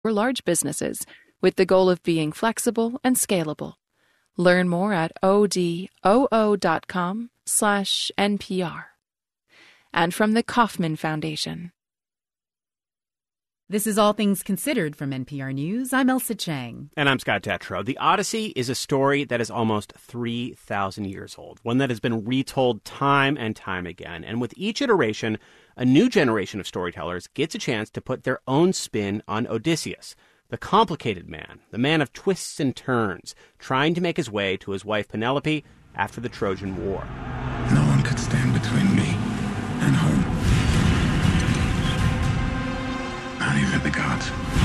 or large businesses with the goal of being flexible and scalable. Learn more at odoo.com/NPR. And from the Kauffman Foundation. This is All Things Considered from NPR News. I'm Elsa Chang. And I'm Scott Detrow. The Odyssey is a story that is almost 3,000 years old, one that has been retold time and time again. And with each iteration, a new generation of storytellers gets a chance to put their own spin on Odysseus, the complicated man, the man of twists and turns, trying to make his way to his wife Penelope after the Trojan War. No one could stand between me and home. Not even the gods.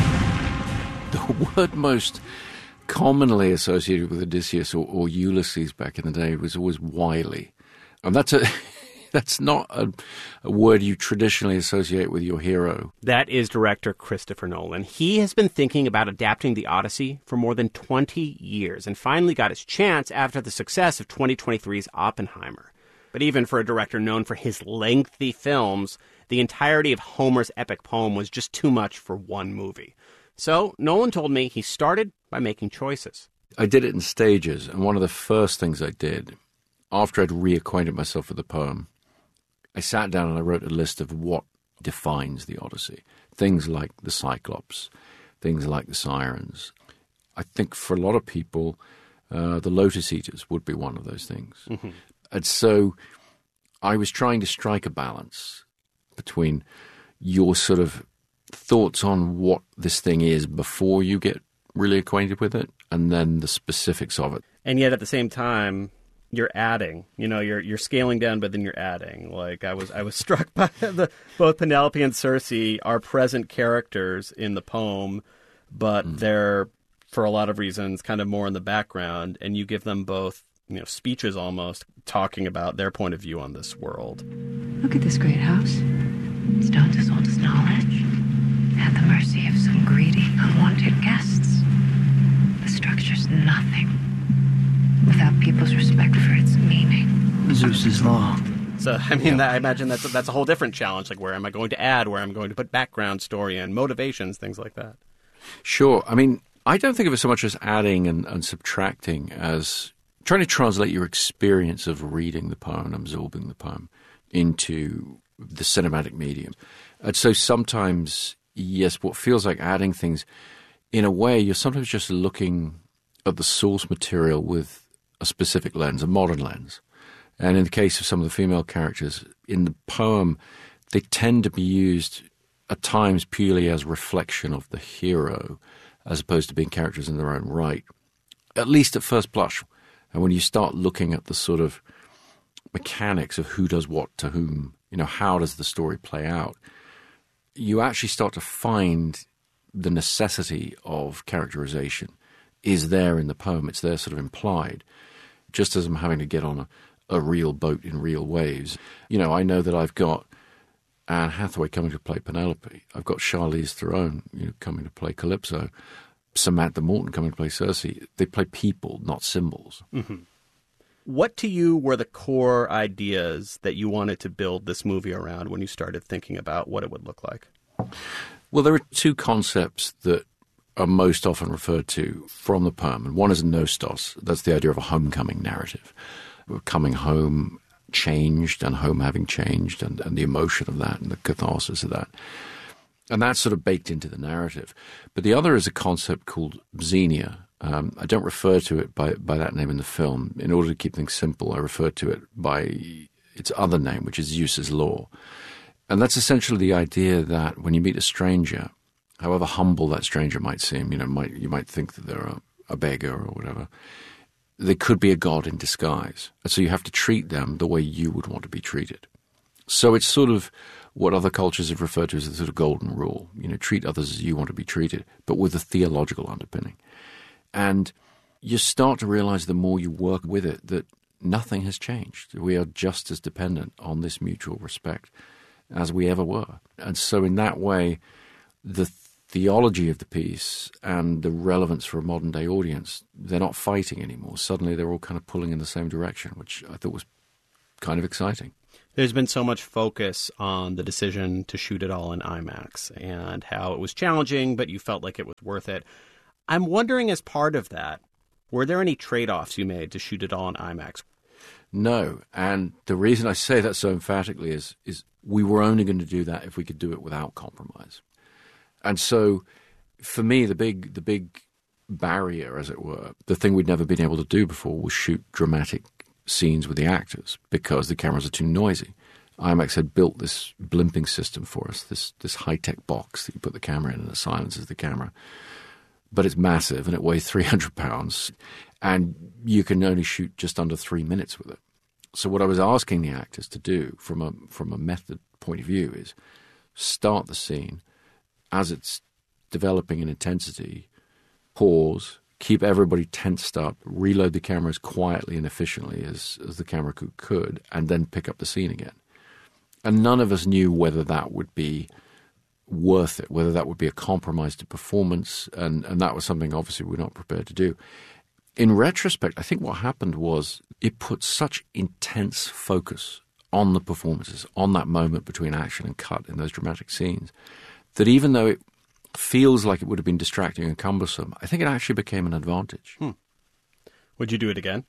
The word most commonly associated with Odysseus or Ulysses back in the day was always wily. And that's not a word you traditionally associate with your hero. That is director Christopher Nolan. He has been thinking about adapting the Odyssey for more than 20 years and finally got his chance after the success of 2023's Oppenheimer. But even for a director known for his lengthy films, the entirety of Homer's epic poem was just too much for one movie. So Nolan told me he started by making choices. I did it in stages, and one of the first things I did, after I'd reacquainted myself with the poem, I sat down and I wrote a list of what defines the Odyssey. Things like the Cyclops, things like the Sirens. I think for a lot of people, the Lotus Eaters would be one of those things. Mm-hmm. And so I was trying to strike a balance between your sort of thoughts on what this thing is before you get really acquainted with it, and then the specifics of it. And yet at the same time, you're adding. You know, you're scaling down, but then you're adding. Like I was struck by both Penelope and Circe are present characters in the poem, but they're, for a lot of reasons, kind of more in the background, and you give them both, speeches almost, talking about their point of view on this world. Look at this great house. Stones as old as knowledge. At the mercy of some greedy, unwanted guests. The structure's nothing without people's respect for its meaning. Zeus's law. So, I mean, I imagine that's a whole different challenge. Like, where am I going to add? Where am I going to put background story and motivations, things like that? Sure. I mean, I don't think of it so much as adding and subtracting as trying to translate your experience of reading the poem, absorbing the poem, into the cinematic medium. And so sometimes, yes, what feels like adding things, in a way, you're sometimes just looking at the source material with a specific lens, a modern lens. And in the case of some of the female characters in the poem, they tend to be used at times purely as reflection of the hero, as opposed to being characters in their own right, at least at first blush. And when you start looking at the sort of mechanics of who does what to whom, how does the story play out, you actually start to find the necessity of characterization is there in the poem. It's there sort of implied. Just as I'm having to get on a real boat in real waves. I know that I've got Anne Hathaway coming to play Penelope. I've got Charlize Theron, coming to play Calypso. Samantha Morton coming to play Circe. They play people, not symbols. Mm-hmm. What to you were the core ideas that you wanted to build this movie around when you started thinking about what it would look like? Well, there are two concepts that are most often referred to from the poem. And one is nostos. That's the idea of a homecoming narrative. Coming home changed and home having changed and the emotion of that and the catharsis of that. And that's sort of baked into the narrative. But the other is a concept called xenia. I don't refer to it by that name in the film. In order to keep things simple, I refer to it by its other name, which is Zeus's law. And that's essentially the idea that when you meet a stranger, however humble that stranger might seem, you might think that they're a beggar or whatever, they could be a god in disguise. And so you have to treat them the way you would want to be treated. So it's sort of what other cultures have referred to as the sort of golden rule. Treat others as you want to be treated, but with a theological underpinning. And you start to realize the more you work with it that nothing has changed. We are just as dependent on this mutual respect as we ever were. And so in that way, the theology of the piece and the relevance for a modern-day audience, they're not fighting anymore. Suddenly they're all kind of pulling in the same direction, which I thought was kind of exciting. There's been so much focus on the decision to shoot it all in IMAX and how it was challenging, but you felt like it was worth it. I'm wondering, as part of that, were there any trade-offs you made to shoot it all in IMAX? No, and the reason I say that so emphatically is we were only going to do that if we could do it without compromise. And so, for me, the big barrier, as it were, the thing we'd never been able to do before was shoot dramatic scenes with the actors because the cameras are too noisy. IMAX had built this blimping system for us, this high-tech box that you put the camera in and it silences the camera. But it's massive and it weighs 300 pounds and you can only shoot just under 3 minutes with it. So what I was asking the actors to do from a method point of view is start the scene as it's developing in intensity, pause, keep everybody tensed up, reload the camera as quietly and efficiently as the camera crew could, and then pick up the scene again. And none of us knew whether that would be worth it, whether that would be a compromise to performance, and that was something obviously we're not prepared to do. In retrospect, I think what happened was it put such intense focus on the performances, on that moment between action and cut in those dramatic scenes, that even though it feels like it would have been distracting and cumbersome, I think it actually became an advantage. Would you do it again?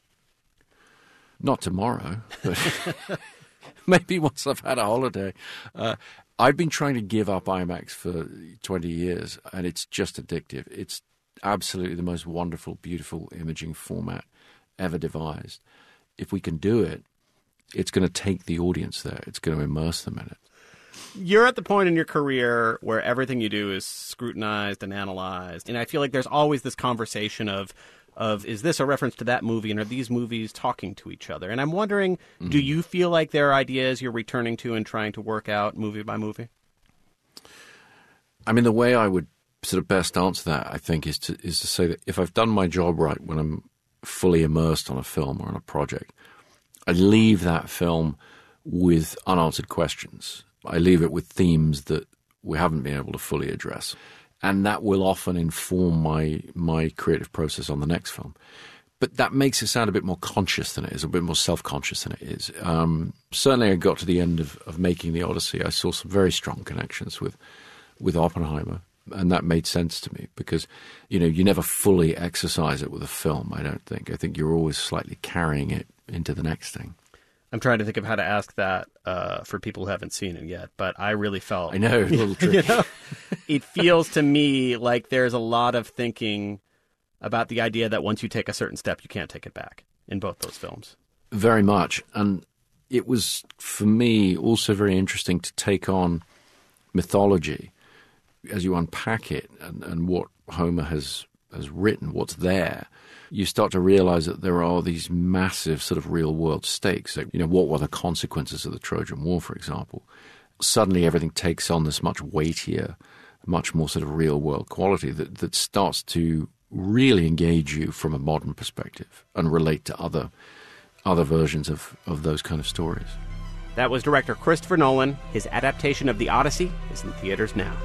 Not tomorrow, but maybe once I've had a holiday. I've been trying to give up IMAX for 20 years, and it's just addictive. It's absolutely the most wonderful, beautiful imaging format ever devised. If we can do it, it's going to take the audience there. It's going to immerse them in it. You're at the point in your career where everything you do is scrutinized and analyzed. And I feel like there's always this conversation of is this a reference to that movie, and are these movies talking to each other? And I'm wondering, do you feel like there are ideas you're returning to and trying to work out movie by movie? I mean, the way I would sort of best answer that, I think, is to say that if I've done my job right when I'm fully immersed on a film or on a project, I leave that film with unanswered questions. I leave it with themes that we haven't been able to fully address. And that will often inform my creative process on the next film. But that makes it sound a bit more conscious than it is, a bit more self-conscious than it is. Certainly I got to the end of making The Odyssey. I saw some very strong connections with Oppenheimer. And that made sense to me because, you never fully exercise it with a film, I don't think. I think you're always slightly carrying it into the next thing. I'm trying to think of how to ask that for people who haven't seen it yet, but I really felt... I know, a little tricky. It feels to me like there's a lot of thinking about the idea that once you take a certain step, you can't take it back in both those films. Very much. And it was, for me, also very interesting to take on mythology as you unpack it and what Homer has written, what's there. You start to realize that there are these massive sort of real-world stakes. Like, what were the consequences of the Trojan War, for example? Suddenly everything takes on this much weightier, much more sort of real-world quality that starts to really engage you from a modern perspective and relate to other versions of those kind of stories. That was director Christopher Nolan. His adaptation of The Odyssey is in theaters now.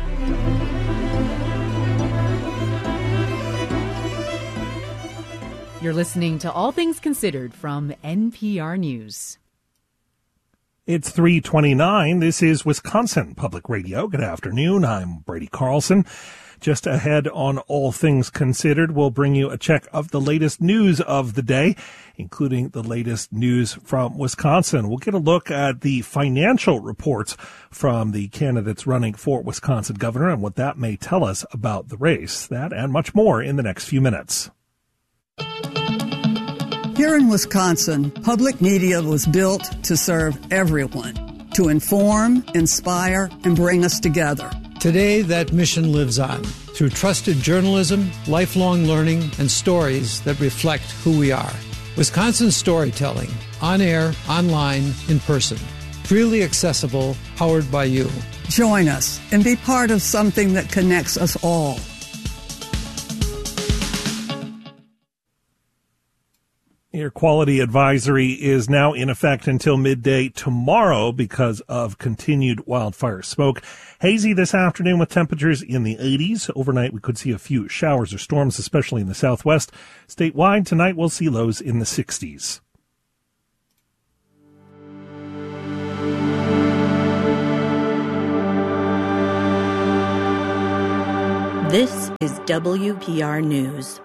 You're listening to All Things Considered from NPR News. It's 3:29. This is Wisconsin Public Radio. Good afternoon. I'm Brady Carlson. Just ahead on All Things Considered, we'll bring you a check of the latest news of the day, including the latest news from Wisconsin. We'll get a look at the financial reports from the candidates running for Wisconsin governor and what that may tell us about the race. That and much more in the next few minutes. Here in Wisconsin, public media was built to serve everyone, to inform, inspire, and bring us together. Today, that mission lives on through trusted journalism, lifelong learning, and stories that reflect who we are. Wisconsin storytelling, on air, online, in person. Freely accessible, powered by you. Join us and be part of something that connects us all. Air quality advisory is now in effect until midday tomorrow because of continued wildfire smoke. Hazy this afternoon with temperatures in the 80s. Overnight, we could see a few showers or storms, especially in the southwest. Statewide, tonight we'll see lows in the 60s. This is WPR News.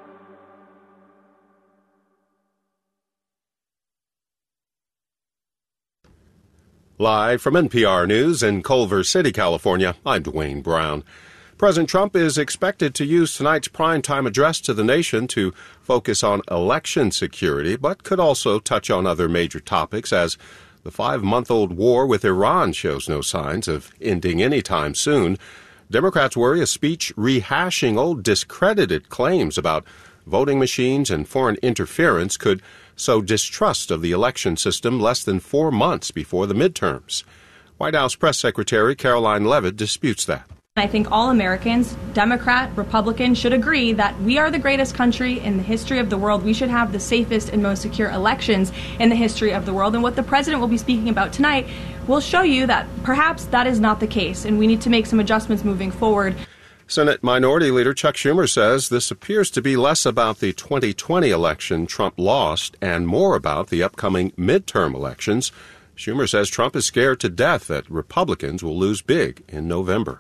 Live from NPR News in Culver City, California, I'm Dwayne Brown. President Trump is expected to use tonight's primetime address to the nation to focus on election security, but could also touch on other major topics as the 5-month-old war with Iran shows no signs of ending anytime soon. Democrats worry a speech rehashing old discredited claims about voting machines and foreign interference could sow distrust of the election system less than 4 months before the midterms. White House Press Secretary Caroline Leavitt disputes that. I think all Americans, Democrat, Republican, should agree that we are the greatest country in the history of the world. We should have the safest and most secure elections in the history of the world. And what the president will be speaking about tonight will show you that perhaps that is not the case, and we need to make some adjustments moving forward. Senate Minority Leader Chuck Schumer says this appears to be less about the 2020 election Trump lost and more about the upcoming midterm elections. Schumer says Trump is scared to death that Republicans will lose big in November.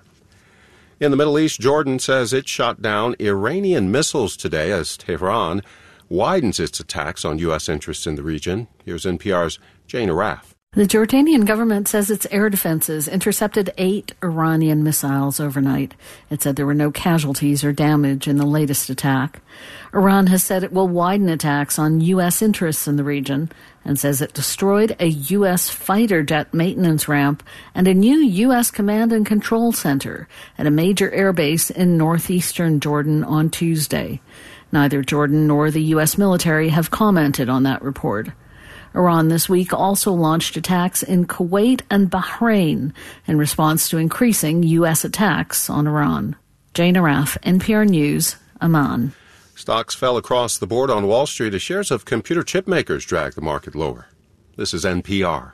In the Middle East, Jordan says it shot down Iranian missiles today as Tehran widens its attacks on U.S. interests in the region. Here's NPR's Jane Arraf. The Jordanian government says its air defenses intercepted 8 Iranian missiles overnight. It said there were no casualties or damage in the latest attack. Iran has said it will widen attacks on U.S. interests in the region and says it destroyed a U.S. fighter jet maintenance ramp and a new U.S. command and control center at a major airbase in northeastern Jordan on Tuesday. Neither Jordan nor the U.S. military have commented on that report. Iran this week also launched attacks in Kuwait and Bahrain in response to increasing U.S. attacks on Iran. Jane Arraf, NPR News, Amman. Stocks fell across the board on Wall Street as shares of computer chip makers dragged the market lower. This is NPR.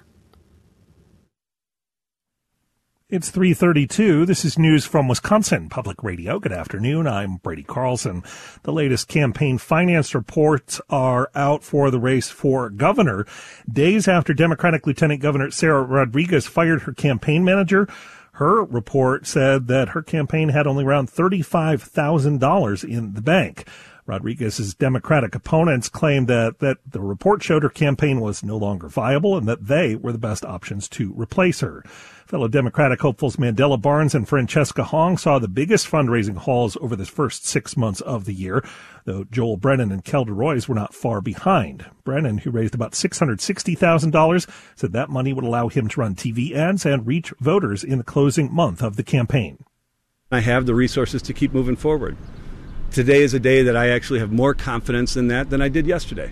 It's 3:32. This is news from Wisconsin Public Radio. Good afternoon. I'm Brady Carlson. The latest campaign finance reports are out for the race for governor. Days after Democratic Lieutenant Governor Sarah Rodriguez fired her campaign manager, her report said that her campaign had only around $35,000 in the bank. Rodriguez's Democratic opponents claimed that the report showed her campaign was no longer viable and that they were the best options to replace her. Fellow Democratic hopefuls Mandela Barnes and Francesca Hong saw the biggest fundraising hauls over the first 6 months of the year, though Joel Brennan and Kelda Roys were not far behind. Brennan, who raised about $660,000, said that money would allow him to run TV ads and reach voters in the closing month of the campaign. I have the resources to keep moving forward. Today is a day that I actually have more confidence in that than I did yesterday.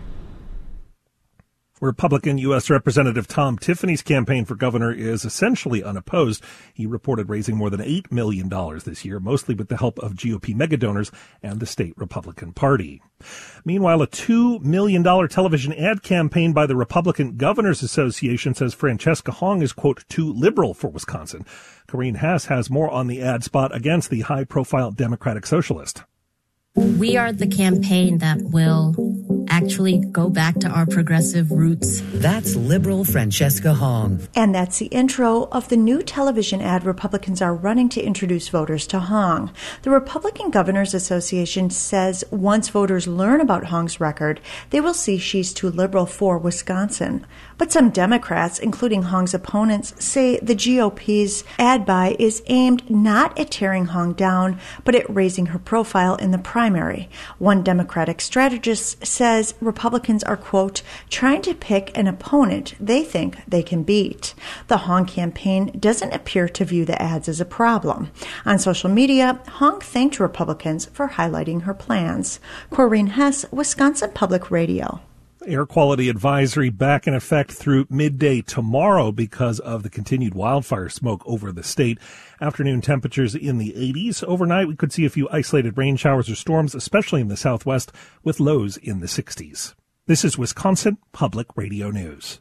Republican U.S. Representative Tom Tiffany's campaign for governor is essentially unopposed. He reported raising more than $8 million this year, mostly with the help of GOP megadonors and the state Republican Party. Meanwhile, a $2 million television ad campaign by the Republican Governors Association says Francesca Hong is, quote, too liberal for Wisconsin. Corrine Hess has more on the ad spot against the high-profile Democratic Socialist. We are the campaign that will actually go back to our progressive roots. That's liberal Francesca Hong. And that's the intro of the new television ad Republicans are running to introduce voters to Hong. The Republican Governors Association says once voters learn about Hong's record, they will see she's too liberal for Wisconsin. But some Democrats, including Hong's opponents, say the GOP's ad buy is aimed not at tearing Hong down, but at raising her profile in the primary. One Democratic strategist says Republicans are, quote, trying to pick an opponent they think they can beat. The Hong campaign doesn't appear to view the ads as a problem. On social media, Hong thanked Republicans for highlighting her plans. Corrine Hess, Wisconsin Public Radio. Air quality advisory back in effect through midday tomorrow because of the continued wildfire smoke over the state. Afternoon temperatures in the 80s. Overnight, we could see a few isolated rain showers or storms, especially in the southwest, with lows in the 60s. This is Wisconsin Public Radio News.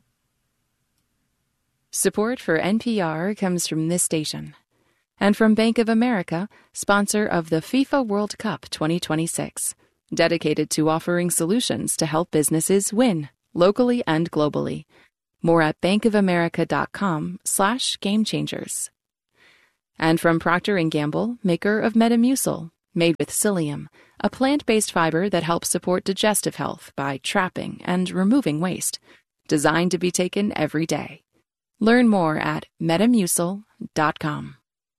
Support for NPR comes from this station and from Bank of America, sponsor of the FIFA World Cup 2026. Dedicated to offering solutions to help businesses win, locally and globally. More at bankofamerica.com/gamechangers. And from Procter & Gamble, maker of Metamucil, made with psyllium, a plant-based fiber that helps support digestive health by trapping and removing waste, designed to be taken every day. Learn more at Metamucil.com.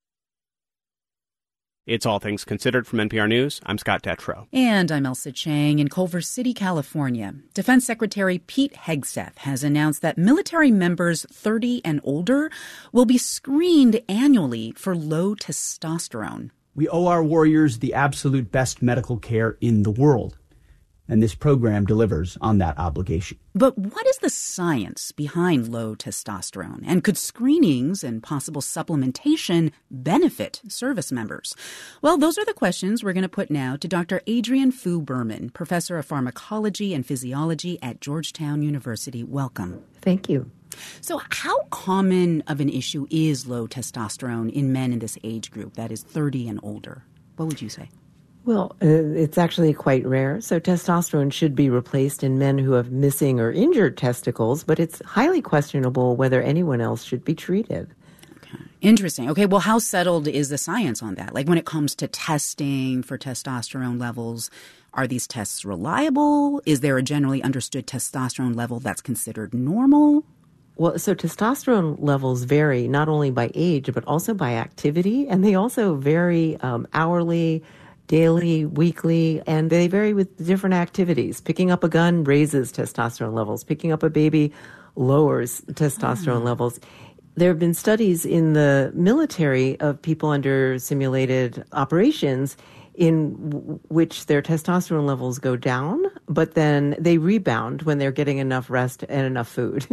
It's All Things Considered from NPR News. I'm Scott Detrow. And I'm Elsa Chang in Culver City, California. Defense Secretary Pete Hegseth has announced that military members 30 and older will be screened annually for low testosterone. We owe our warriors the absolute best medical care in the world, and this program delivers on that obligation. But what is the science behind low testosterone? And could screenings and possible supplementation benefit service members? Well, those are the questions we're going to put now to Dr. Adrienne Fu Berman, professor of pharmacology and physiology at Georgetown University. Welcome. Thank you. So how common of an issue is low testosterone in men in this age group, that is 30 and older? What would you say? Well, it's actually quite rare. So testosterone should be replaced in men who have missing or injured testicles, but it's highly questionable whether anyone else should be treated. Okay. Interesting. Okay, well, how settled is the science on that? Like when it comes to testing for testosterone levels, are these tests reliable? Is there a generally understood testosterone level that's considered normal? Well, so testosterone levels vary not only by age, but also by activity, and they also vary hourly, daily, weekly, and they vary with different activities. Picking up a gun raises testosterone levels. Picking up a baby lowers testosterone levels. There have been studies in the military of people under simulated operations in which their testosterone levels go down, but then they rebound when they're getting enough rest and enough food.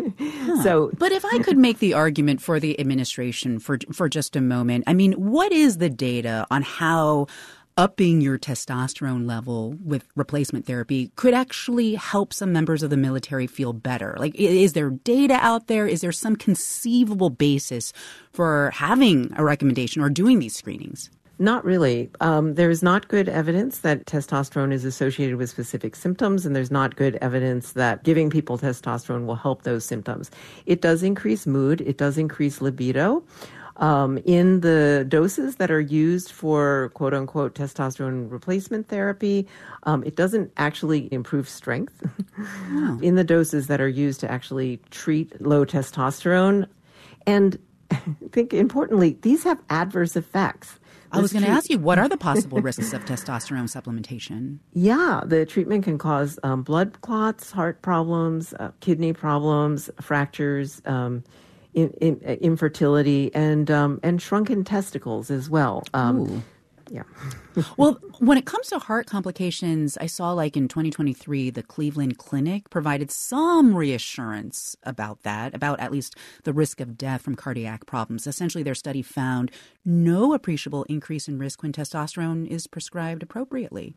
But if I could make the argument for the administration for just a moment, I mean, what is the data on how upping your testosterone level with replacement therapy could actually help some members of the military feel better? Like, is there data out there? Is there some conceivable basis for having a recommendation or doing these screenings? Not really. There is not good evidence that testosterone is associated with specific symptoms, and there's not good evidence that giving people testosterone will help those symptoms. It does increase mood. It does increase libido. In the doses that are used for quote-unquote testosterone replacement therapy, it doesn't actually improve strength. Oh. In the doses that are used to actually treat low testosterone. And I think importantly, these have adverse effects. I was going to ask you, what are the possible risks of testosterone supplementation? Yeah, the treatment can cause blood clots, heart problems, kidney problems, fractures, infertility, and shrunken testicles as well. Yeah. Well, when it comes to heart complications, I saw like in 2023, the Cleveland Clinic provided some reassurance about that, about at least the risk of death from cardiac problems. Essentially, their study found no appreciable increase in risk when testosterone is prescribed appropriately.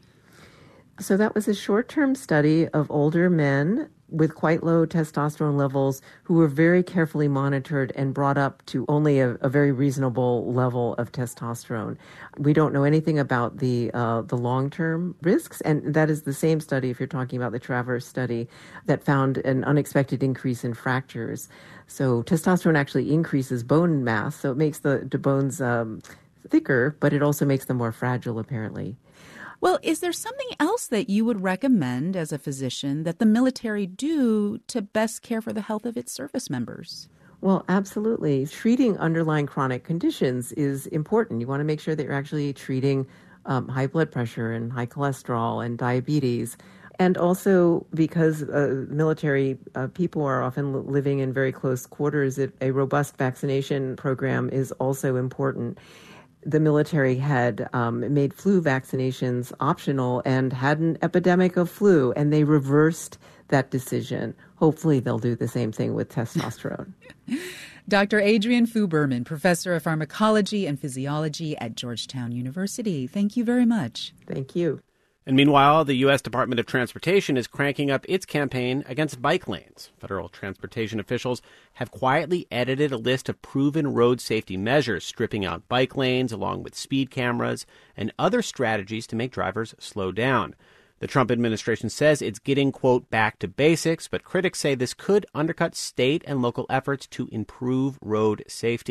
So that was a short-term study of older men with quite low testosterone levels who were very carefully monitored and brought up to only a very reasonable level of testosterone. We don't know anything about the long-term risks, and that is the same study, if you're talking about the Traverse study, that found an unexpected increase in fractures. So testosterone actually increases bone mass, so it makes the bones thicker, but it also makes them more fragile, apparently. Well, is there something else that you would recommend as a physician that the military do to best care for the health of its service members? Well, absolutely. Treating underlying chronic conditions is important. You want to make sure that you're actually treating high blood pressure and high cholesterol and diabetes. And also because military people are often living in very close quarters, a robust vaccination program is also important. The military had made flu vaccinations optional and had an epidemic of flu, and they reversed that decision. Hopefully they'll do the same thing with testosterone. Dr. Adrienne Fu Berman, professor of pharmacology and physiology at Georgetown University. Thank you very much. Thank you. And meanwhile, the U.S. Department of Transportation is cranking up its campaign against bike lanes. Federal transportation officials have quietly edited a list of proven road safety measures, stripping out bike lanes along with speed cameras and other strategies to make drivers slow down. The Trump administration says it's getting, quote, back to basics, but critics say this could undercut state and local efforts to improve road safety.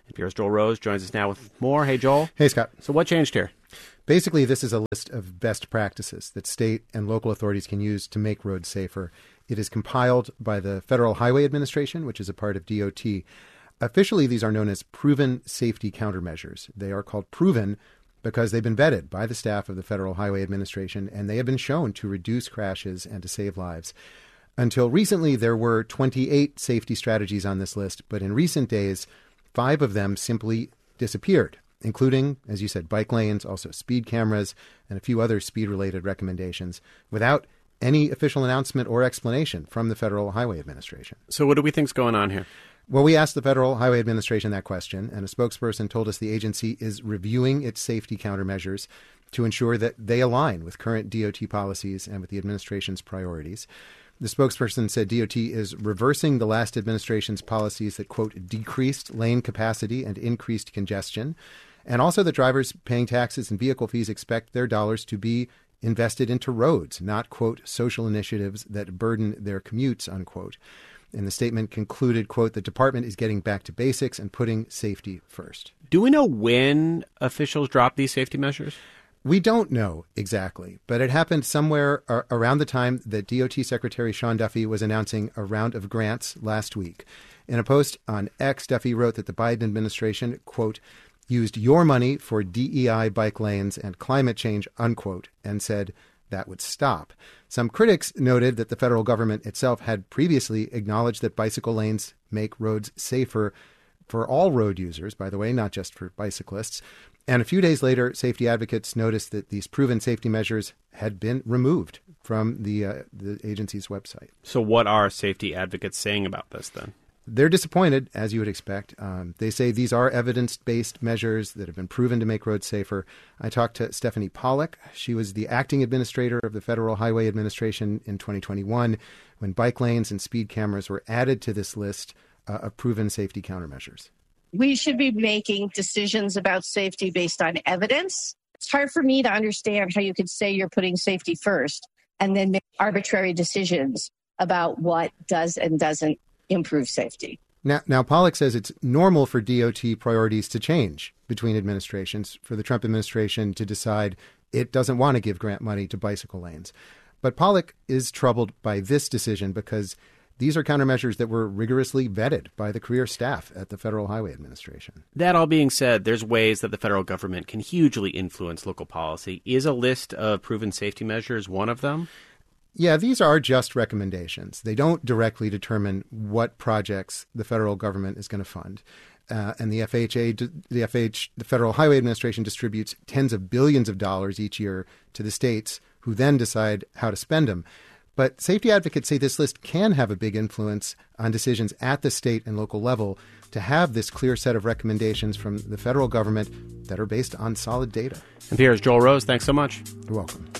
NPR's Joel Rose joins us now with more. Hey, Joel. Hey, Scott. So what changed here? Basically, this is a list of best practices that state and local authorities can use to make roads safer. It is compiled by the Federal Highway Administration, which is a part of DOT. Officially, these are known as proven safety countermeasures. They are called proven because they've been vetted by the staff of the Federal Highway Administration, and they have been shown to reduce crashes and to save lives. Until recently, there were 28 safety strategies on this list, but in recent days, 5 of them simply disappeared, including, as you said, bike lanes, also speed cameras, and a few other speed-related recommendations, without any official announcement or explanation from the Federal Highway Administration. So what do we think's going on here? Well, we asked the Federal Highway Administration that question, and a spokesperson told us the agency is reviewing its safety countermeasures to ensure that they align with current DOT policies and with the administration's priorities. The spokesperson said DOT is reversing the last administration's policies that, quote, decreased lane capacity and increased congestion, and also that drivers paying taxes and vehicle fees expect their dollars to be invested into roads, not, quote, social initiatives that burden their commutes, unquote. And the statement concluded, quote, the department is getting back to basics and putting safety first. Do we know when officials dropped these safety measures? We don't know exactly, but it happened somewhere around the time that DOT Secretary Sean Duffy was announcing a round of grants last week. In a post on X, Duffy wrote that the Biden administration, quote, used your money for DEI bike lanes and climate change, unquote, and said that would stop. Some critics noted that the federal government itself had previously acknowledged that bicycle lanes make roads safer for all road users, by the way, not just for bicyclists. And a few days later, safety advocates noticed that these proven safety measures had been removed from the agency's website. So what are safety advocates saying about this then? They're disappointed, as you would expect. They say these are evidence-based measures that have been proven to make roads safer. I talked to Stephanie Pollack. She was the acting administrator of the Federal Highway Administration in 2021 when bike lanes and speed cameras were added to this list of proven safety countermeasures. We should be making decisions about safety based on evidence. It's hard for me to understand how you could say you're putting safety first and then make arbitrary decisions about what does and doesn't improve safety. Now, Pollack says it's normal for DOT priorities to change between administrations, for the Trump administration to decide it doesn't want to give grant money to bicycle lanes. But Pollack is troubled by this decision because these are countermeasures that were rigorously vetted by the career staff at the Federal Highway Administration. That all being said, there's ways that the federal government can hugely influence local policy. Is a list of proven safety measures one of them? Yeah, these are just recommendations. They don't directly determine what projects the federal government is going to fund. And the Federal Highway Administration distributes tens of billions of dollars each year to the states, who then decide how to spend them. But safety advocates say this list can have a big influence on decisions at the state and local level to have this clear set of recommendations from the federal government that are based on solid data. NPR's Joel Rose, thanks so much. You're welcome.